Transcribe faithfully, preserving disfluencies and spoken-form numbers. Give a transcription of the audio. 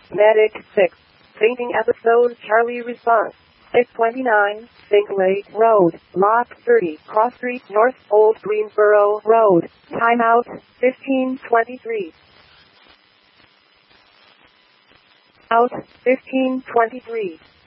Medic six. Thinking episode Charlie response. six twenty-nine, Think Lake Road, Lot thirty, Cross Street North, Old Greensboro Road. Timeout, fifteen twenty-three. Out, fifteen twenty-three.